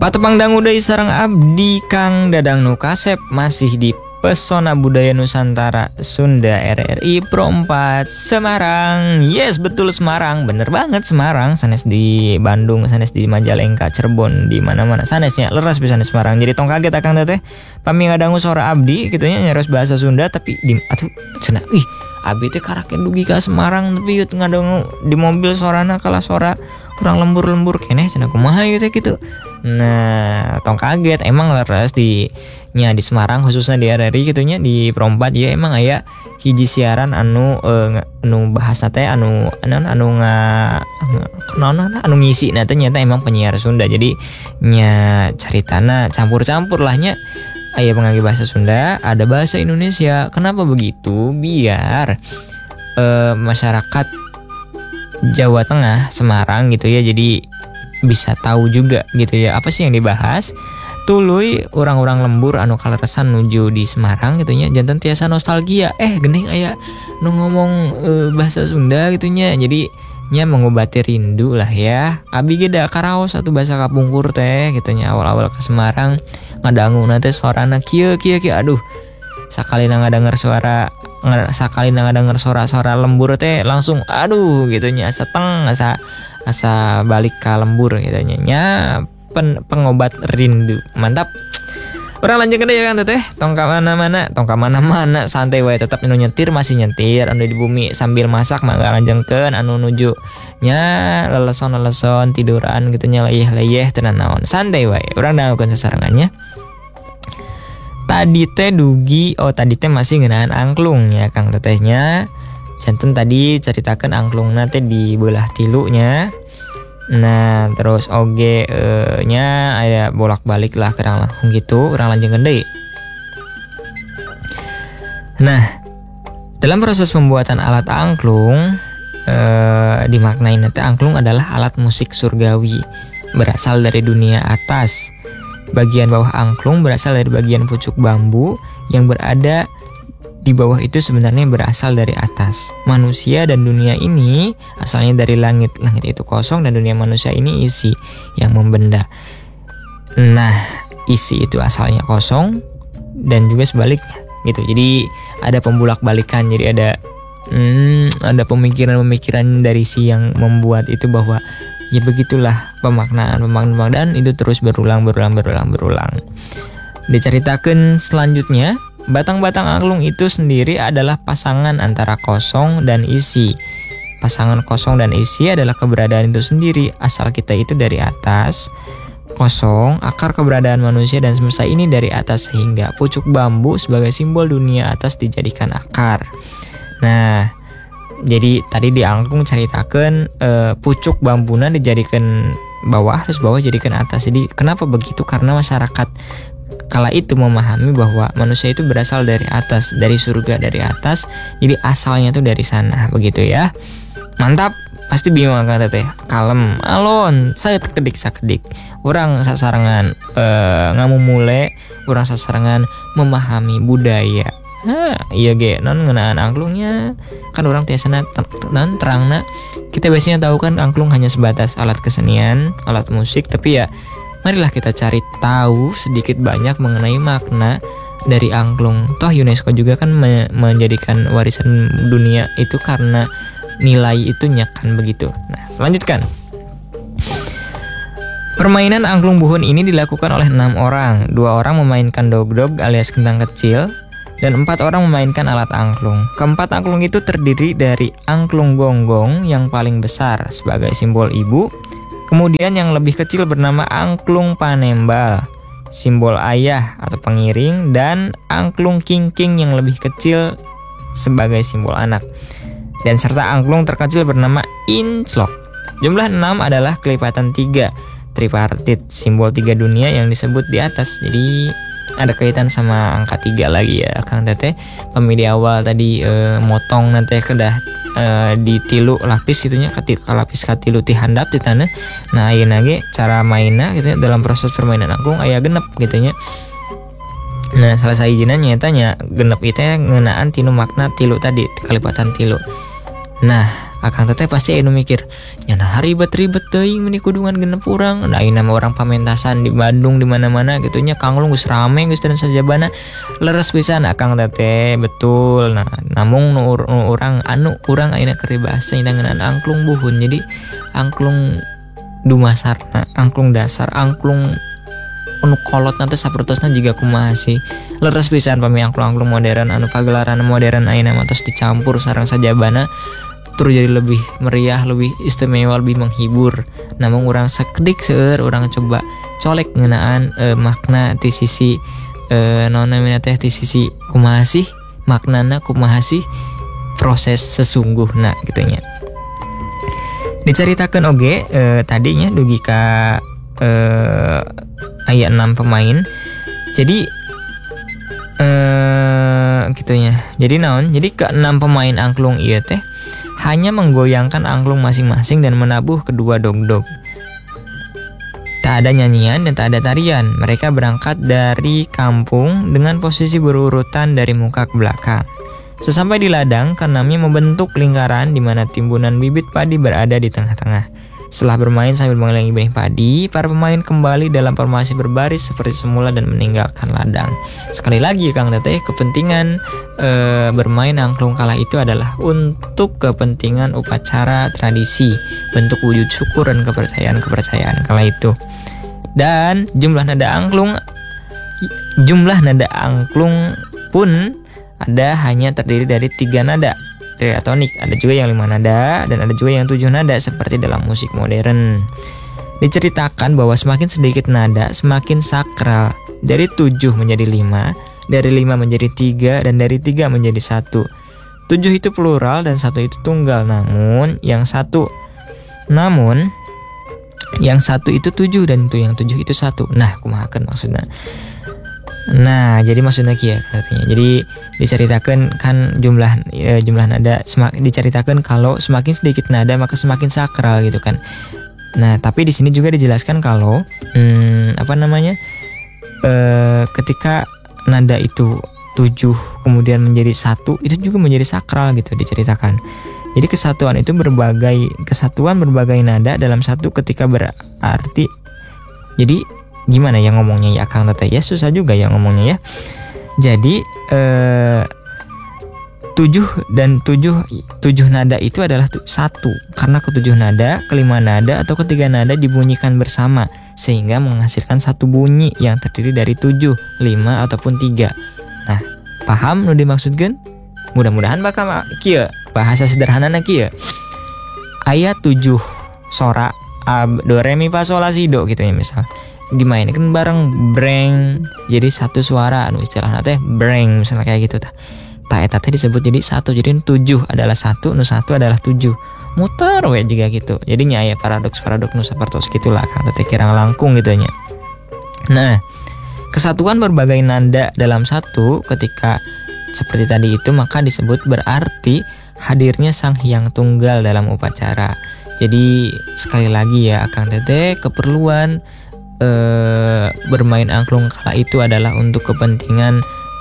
Patepang dangu deui sareng abdi Kang Dadang nu kasep masih di Pesona Budaya Nusantara Sunda RRI Pro 4 Semarang. Yes, betul Semarang. Bener banget Semarang. Sanes di Bandung, sanes di Majalengka, Cirebon, di mana-mana sanesnya leres bisa di Semarang. Jadi tong kaget akang teh pami ngadangu suara abdi kitunya nyaros bahasa Sunda tapi di atuh cenah ih abdi teh karaken dugi ka Semarang tapi yut ngadangu di mobil suarana kalah suara kurang lembur-lembur keneh cenah kumaha gitu. Nah, tong kaget emang leres di Semarang khususnya di RRI gitunya di Pro 4 ya emang aya hiji siaran anu bahasna teh anu ngisi na ternyata emang penyiar Sunda. Jadi nya caritana campur-campur lahnya aya pengangge bahasa Sunda, ada bahasa Indonesia. Kenapa begitu? Biar masyarakat Jawa Tengah, Semarang gitu ya. Jadi bisa tahu juga gitu ya apa sih yang dibahas. Tuluy orang-orang lembur anu kaleresan nuju di Semarang gitunya janten tiasa nostalgia geuning aya nu ngomong bahasa Sunda gitunya. Jadi nya mengobati rindu lah ya. Abi ge da karaos satu bahasa kapungkur teh gitunya awal-awal ke Semarang ngadanguna teh suarana kieu aduh sakalina ngadenger suara lembur teh langsung aduh gitunya seteng asa balik ke lembur gitunya nya pengobat rindu. Mantap. Orang lanjut gede ya kan teh tong ka mana-mana santai wae tetap anu nyetir masih nyetir anu di bumi sambil masak mah lanjengkeun anu nuju nya leleson tiduran gitu nya leyeh teu naon santai wae urang dangukeun sasarengannya. Tadi teh masih ngeunaan angklung ya Kang tetehnya. Janten tadi ceritakeun angklungna teh dibelah tilu nya. Nah, terus oge nya aya bolak-balik lah kerang langkung gitu, urang lanjutkeun deui. Nah, dalam proses pembuatan alat angklung dimaknain teh angklung adalah alat musik surgawi berasal dari dunia atas. Bagian bawah angklung berasal dari bagian pucuk bambu yang berada di bawah itu sebenarnya berasal dari atas. Manusia dan dunia ini asalnya dari langit. Langit itu kosong dan dunia manusia ini isi yang membenda. Nah, isi itu asalnya kosong dan juga sebaliknya gitu. Jadi ada pembulak-balikan. Jadi ada pemikiran-pemikiran dari si yang membuat itu bahwa ya begitulah pemaknaan dan itu terus berulang. Diceritakan selanjutnya, batang-batang angklung itu sendiri adalah pasangan antara kosong dan isi. Pasangan kosong dan isi adalah keberadaan itu sendiri. Asal kita itu dari atas, kosong, akar keberadaan manusia dan semesta ini dari atas sehingga pucuk bambu sebagai simbol dunia atas dijadikan akar. Nah, jadi tadi di angklung ceritakan pucuk bambuna dijadikan bawah, terus bawah jadikan atas. Jadi kenapa begitu? Karena masyarakat kala itu memahami bahwa manusia itu berasal dari atas, dari surga, dari atas. Jadi asalnya tuh dari sana, begitu ya. Mantap. Pasti bingung kan teteh. Kalem, alon, saya sakedik. Orang sasarangan ngamumule, orang sasarangan memahami budaya. Iya ge non ngeunaan angklungnya kan orang tiasana terangna kita biasanya tahu kan angklung hanya sebatas alat kesenian, alat musik, tapi ya marilah kita cari tahu sedikit banyak mengenai makna dari angklung. Toh UNESCO juga kan menjadikan warisan dunia itu karena nilai itunya kan begitu. Nah, lanjutkan. Permainan angklung buhun ini dilakukan oleh 6 orang. 2 orang memainkan dog-dog alias kendang kecil dan 4 orang memainkan alat angklung. Keempat angklung itu terdiri dari angklung gonggong yang paling besar sebagai simbol ibu. Kemudian yang lebih kecil bernama angklung panembal, simbol ayah atau pengiring, dan angklung kingking yang lebih kecil sebagai simbol anak. Dan serta angklung terkecil bernama inclok. Jumlah 6 adalah kelipatan 3, tripartit, simbol 3 dunia yang disebut di atas. Jadi ada kaitan sama angka 3 lagi ya Kang Teteh. Pemilih awal tadi motong nanti kedah di tilu lapis gitunya lapis katilu ti handap di tanah. Nah ayeuna ge cara mainna gitu dalam proses permainan angklung aya genep gitunya. Nah salah sahijina nyata nya genep itu ngeunaan tinu makna tilu tadi kalipatan tilu. Nah Akang teteh pasti anu mikir, nyana ribet-ribet teuing meni kudungan genep urang. Da nama orang pamentasan di Bandung di mana-mana gitu nya Kanglung geus rame geus dan sajabana leres pisan akang teteh betul. Nah, namun urang ayeuna keur dibahas teh ngeunaan angklung buhun. Jadi angklung dumasarna, angklung dasar, angklung anu kolot nanti sapertosna juga kumaha sih leres pisan pami angklung-angklung modern anu pagelaran modern ayeuna mah tos dicampur sareng sajabana tur jadi lebih meriah, lebih istimewa, lebih menghibur. Namun urang sakedik seueur urang coba colek ngeunaan makna ti sisi naonna teh ti sisi kumaha sih maknana, kumaha sih proses sesungguhna gitu nya. Diceritakeun oge tadinya dugi ka aya 6 pemain. Jadi gitunya. Jadi naon? Jadi ke-6 pemain angklung ieu teh hanya menggoyangkan angklung masing-masing dan menabuh kedua dogdog. Tak ada nyanyian dan tak ada tarian. Mereka berangkat dari kampung dengan posisi berurutan dari muka ke belakang. Sesampai di ladang, keenamnya membentuk lingkaran di mana timbunan bibit padi berada di tengah-tengah. Setelah bermain sambil mengelilingi benih padi, para pemain kembali dalam formasi berbaris seperti semula dan meninggalkan ladang. Sekali lagi Kang Teteh, kepentingan bermain angklung kala itu adalah untuk kepentingan upacara tradisi, bentuk wujud syukur dan kepercayaan kala itu. Dan jumlah nada angklung pun ada hanya terdiri dari 3 nada triatonik, ada juga yang 5 nada dan ada juga yang 7 nada seperti dalam musik modern. Diceritakan bahwa semakin sedikit nada semakin sakral. Dari 7 menjadi 5, dari 5 menjadi 3 dan dari 3 menjadi 1. 7 itu plural dan 1 itu tunggal. Namun yang satu itu 7 dan yang 7 itu 1. Nah, kumahakeun maksudnya. Nah, jadi maksudnya kieu katanya. Jadi diceritakan kan jumlah nada diceritakan kalau semakin sedikit nada maka semakin sakral gitu kan. Nah, tapi di sini juga dijelaskan kalau ketika nada itu 7 kemudian menjadi 1 itu juga menjadi sakral gitu diceritakan. Jadi kesatuan berbagai nada dalam satu ketika berarti. Jadi gimana ya ngomongnya ya Kang Teteh ya, susah juga ya ngomongnya ya. Jadi 7 nada itu adalah 1 karena ke-7 nada, ke-5 nada atau ke-3 nada dibunyikan bersama sehingga menghasilkan satu bunyi yang terdiri dari 7, 5 ataupun 3. Nah, paham nu dimaksudkeun? Mudah-mudahan bakal kieu bahasa sederhanana kieu. Aya 7 sora do re mi fa sol la si do gitu ya misal. Dimainkan bareng breng jadi satu suara anu istilahna teh breng misalnya kayak gitu tah eta teh disebut jadi 1. Jadi 7 adalah 1 nu 1 adalah 7 muter we juga gitu. Jadinya aya paradoks nu sapertos gitulah Kang teh kirang langkung gitu nya. Nah, kesatuan berbagai nada dalam satu ketika seperti tadi itu maka disebut berarti hadirnya Sang Hyang Tunggal dalam upacara. Jadi sekali lagi ya Kang Teteh, keperluan bermain angklung kala itu adalah untuk kepentingan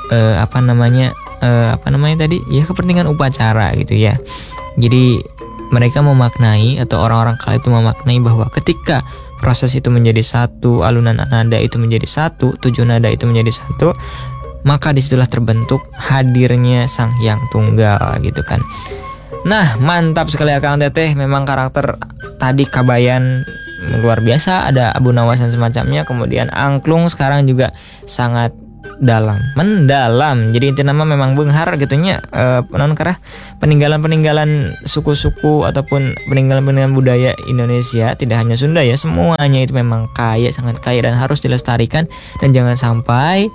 kepentingan upacara gitu ya. Jadi mereka memaknai atau orang-orang kala itu memaknai bahwa ketika proses itu menjadi 1, alunan nada itu menjadi 1, 7 nada itu menjadi 1, maka disitulah terbentuk hadirnya Sang Hyang Tunggal gitu kan. Nah, mantap sekali ya Kang Teteh, memang karakter tadi Kabayan luar biasa, ada Abu Nawas dan semacamnya. Kemudian angklung sekarang juga sangat mendalam. Jadi inti nama memang beunghar gitunya karena peninggalan suku-suku ataupun peninggalan budaya Indonesia, tidak hanya Sunda ya, semuanya itu memang sangat kaya dan harus dilestarikan. Dan jangan sampai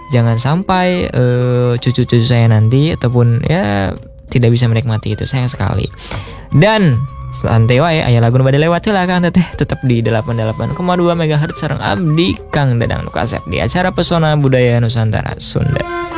cucu-cucu saya nanti ataupun ya tidak bisa menikmati itu, sayang sekali. Dan santai wae aya lagu nu bade lewat heula Kang Teteh, tetap di 88,2 MHz sareng abdi Kang Dadang nu kasep di acara Pesona Budaya Nusantara Sunda.